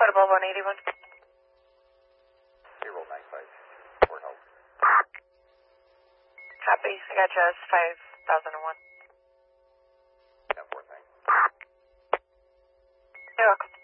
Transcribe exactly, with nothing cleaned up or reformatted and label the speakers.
Speaker 1: Portable one eighty-one.
Speaker 2: Zero nine five. Fort Hope.
Speaker 1: Copy. I got you as five thousand one.
Speaker 2: ten four, thanks.
Speaker 1: You're welcome.